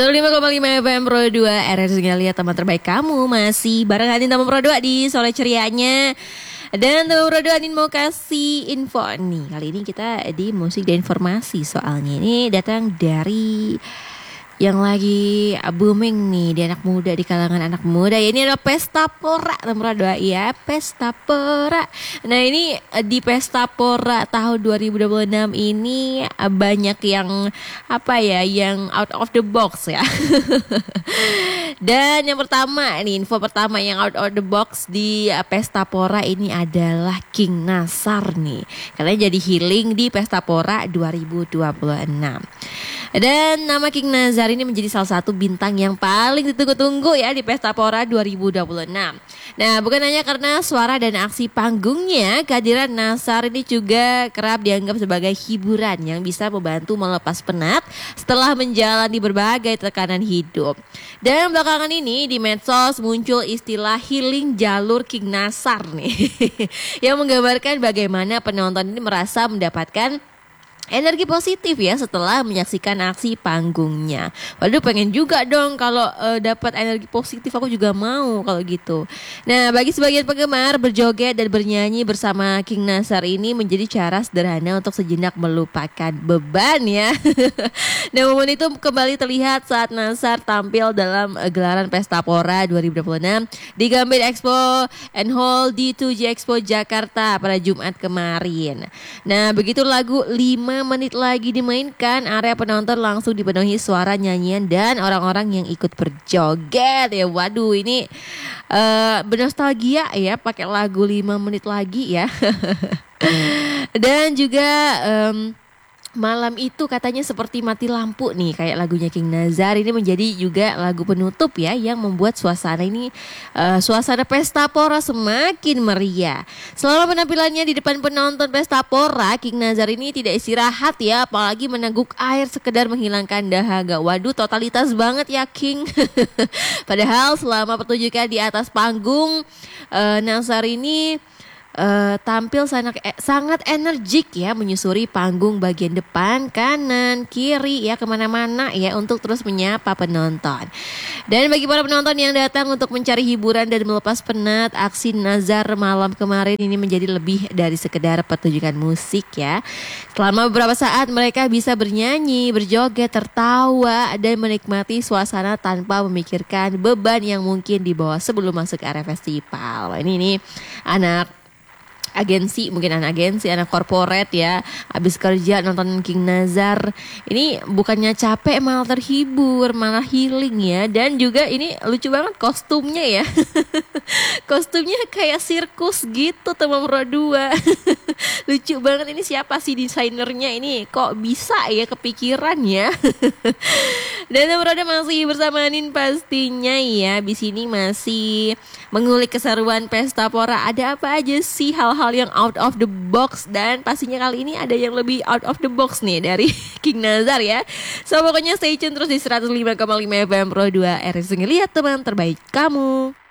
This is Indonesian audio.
105,5 FM Pro 2 RRI lihat teman terbaik kamu. Masih bareng Anin teman Pro 2 di Sore Cerianya. Dan teman Pro 2 Anin mau kasih info nih. Kali ini kita di musik dan informasi. Soalnya ini datang dari yang lagi booming nih di anak muda, di kalangan anak muda. Ini adalah Pesta Pora teman Pro 2 ya, Pesta Pora. Nah ini di Pesta Pora tahun 2026 ini banyak yang yang out of the box ya. Dan yang pertama nih, info pertama yang out of the box di Pesta Pora ini adalah King Nasar nih. Kalian jadi healing di Pesta Pora 2026. Dan nama King Nazar ini menjadi salah satu bintang yang paling ditunggu-tunggu ya di Pesta Pora 2026. Nah, bukan hanya karena suara dan aksi panggungnya, kehadiran Nasar ini juga kerap dianggap sebagai hiburan yang bisa membantu melepas penat setelah menjalani berbagai tekanan hidup. Dan belakangan ini di medsos muncul istilah healing jalur King Nasar nih yang menggambarkan bagaimana penonton ini merasa mendapatkan energi positif ya setelah menyaksikan aksi panggungnya. Waduh, pengen juga dong kalau dapat energi positif, aku juga mau kalau gitu. Nah, bagi sebagian penggemar, berjoget dan bernyanyi bersama King Nasar ini menjadi cara sederhana untuk sejenak melupakan beban ya. Nah, momen itu kembali terlihat saat Nasar tampil dalam gelaran Pesta Pora 2026 di Gambir Expo and Hall di 2J Expo Jakarta pada Jumat kemarin. Nah, begitu lagu 5 menit lagi dimainkan, area penonton langsung dipenuhi suara nyanyian dan orang-orang yang ikut berjoget ya. Waduh, ini bernostalgia ya pakai lagu 5 menit lagi ya. Dan juga malam itu katanya seperti mati lampu nih, kayak lagunya King Nazar ini menjadi juga lagu penutup ya, yang membuat suasana ini suasana Pesta Pora semakin meriah. Selama penampilannya di depan penonton Pesta Pora, King Nazar ini tidak istirahat ya, apalagi menangguk air sekedar menghilangkan dahaga. Waduh, totalitas banget ya King. Padahal selama pertunjukan di atas panggung, Nazar ini tampil sangat energik ya, menyusuri panggung bagian depan, kanan, kiri ya, kemana-mana ya, untuk terus menyapa penonton. Dan bagi para penonton yang datang untuk mencari hiburan dan melepas penat, aksi Nazar malam kemarin ini menjadi lebih dari sekedar pertunjukan musik ya. Selama beberapa saat mereka bisa bernyanyi, berjoget, tertawa, dan menikmati suasana tanpa memikirkan beban yang mungkin dibawa sebelum masuk area festival. Ini anak agensi, mungkin anak korporat ya, habis kerja nonton King Nazar ini bukannya capek malah terhibur, malah healing ya. Dan juga ini lucu banget kostumnya ya. Kostumnya kayak sirkus gitu teman Pro 2. Lucu banget, ini siapa sih desainernya ini, kok bisa ya kepikiran ya. Dan teman Pro 2 masih bersama Anin pastinya ya. Di sini masih mengulik keseruan Pesta Pora. Ada apa aja sih hal-hal yang out of the box, dan pastinya kali ini ada yang lebih out of the box nih dari King Nazar ya. So pokoknya stay tune terus di 105,5 FM Pro 2 RRI lihat teman terbaik kamu.